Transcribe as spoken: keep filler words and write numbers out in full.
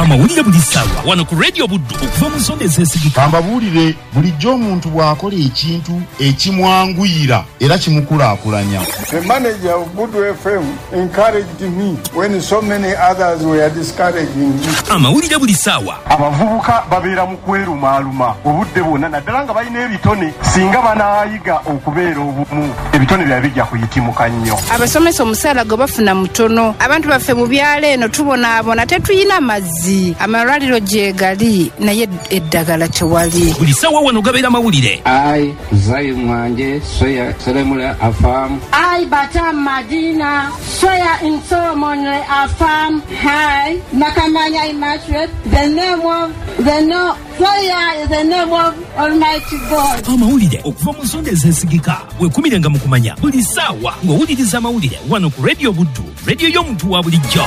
amawulire buli ssaawa wano ku Radio Buddu okuva mu nsonda ezeesigika. Amawulire bulijjo omuntu bw'akola ekintu ekimwanguyira era kimukulaakulanya. The manager of Buddu F M encouraged me when so many others were discouraging me. Amawulire buli ssaawa. Abavubuka babeera mu kwerumaaluma obudde bwonna naddala nga balina ebitone singa banaayiga okubeera obumu ebitone byabwe bijja kuyitimuka nnyo. Abasomesa omusaala gwe bafuna mutono. Abantu baffe mu byalo eno tubonaabona tetuyina mazzi. Amalwaliro gyegali naye eddagala tewali. Buli ssaawa wano gabeera mawulire. Ai Zayi Mwanje Soya Selemula Afam. Ai Batam Madina Soya Insomone Afam. Hi Nakamanya Immaculate. The name of the no Soya is the name of Almighty God. Amawulire okuva mu nsonda ezeesigika weekumirenga mu kumanya buli ssaawa ng'owuliriza amawulire wano ku Radio Buddu, radio y'omuntu wa bulijjo.